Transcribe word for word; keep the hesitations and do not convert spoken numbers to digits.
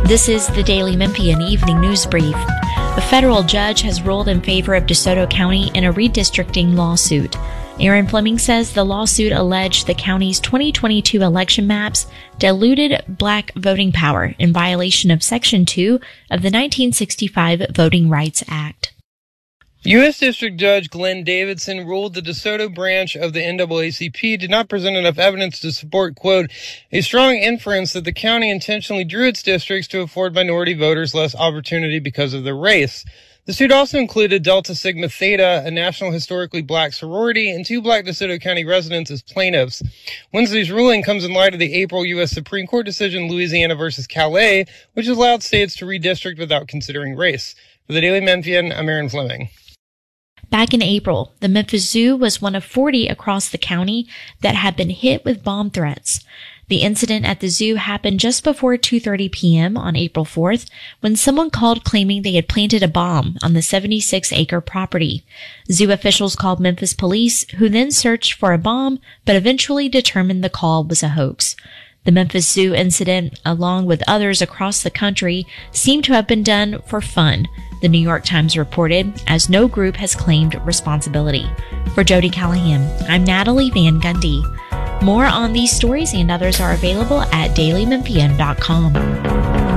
This is the Daily Memphian Evening News Brief. A federal judge has ruled in favor of DeSoto County in a redistricting lawsuit. Aaron Fleming says the lawsuit alleged the county's twenty twenty-two election maps diluted black voting power in violation of Section two of the nineteen sixty-five Voting Rights Act. U S District Judge Glenn Davidson ruled the DeSoto branch of the N double A C P did not present enough evidence to support, quote, a strong inference that the county intentionally drew its districts to afford minority voters less opportunity because of their race. The suit also included Delta Sigma Theta, a national historically black sorority, and two black DeSoto County residents as plaintiffs. Wednesday's ruling comes in light of the April U S Supreme Court decision Louisiana versus Calais, which allowed states to redistrict without considering race. For the Daily Memphian, I'm Aaron Fleming. Back in April, the Memphis Zoo was one of forty across the county that had been hit with bomb threats. The incident at the zoo happened just before two thirty p.m. on April fourth when someone called claiming they had planted a bomb on the seventy-six acre property. Zoo officials called Memphis police, who then searched for a bomb but eventually determined the call was a hoax. The Memphis Zoo incident, along with others across the country, seemed to have been done for fun, the New York Times reported, as no group has claimed responsibility. For Jody Callahan, I'm Natalie Van Gundy. More on these stories and others are available at daily memphian dot com.